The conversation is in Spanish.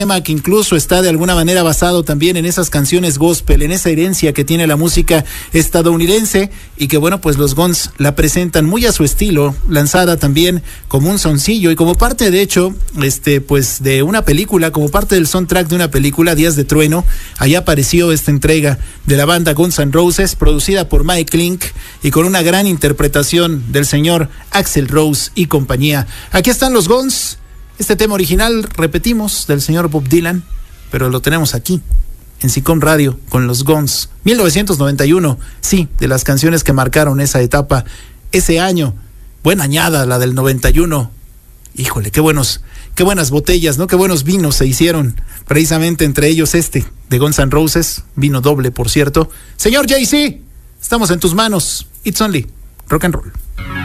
tema que incluso está de alguna manera basado también en esas canciones gospel, en esa herencia que tiene la música estadounidense, y que bueno, pues los Guns la presentan muy a su estilo, lanzada también como un sencillo y como parte de hecho, pues de una película, como parte del soundtrack de una película, Días de Trueno. Allá apareció esta entrega de la banda Guns N' Roses, producida por Mike Link y con una gran interpretación del señor Axl Rose y compañía. Aquí están los Guns. Este tema original, repetimos, del señor Bob Dylan, pero lo tenemos aquí, en SICOM Radio, con los Guns. 1991, sí, de las canciones que marcaron esa etapa, ese año. Buena añada la del 91. Híjole, qué buenas botellas, ¿no? Qué buenos vinos se hicieron, precisamente entre ellos de Guns N' Roses, vino doble, por cierto. Señor Jay-Z, estamos en tus manos. It's only rock and roll.